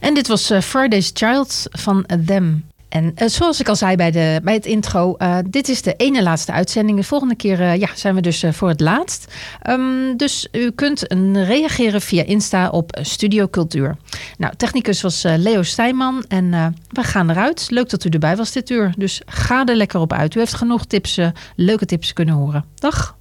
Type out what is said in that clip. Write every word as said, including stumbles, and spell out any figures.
En dit was uh, Friday's Child van Them. En uh, zoals ik al zei bij, de, bij het intro, uh, dit is de ene laatste uitzending. De volgende keer uh, ja, zijn we dus uh, voor het laatst. Um, dus u kunt uh, reageren via Insta op Studio Cultuur. Nou, technicus was uh, Leo Stijnman en uh, we gaan eruit. Leuk dat u erbij was dit uur. Dus ga er lekker op uit. U heeft genoeg tips, uh, leuke tips kunnen horen. Dag!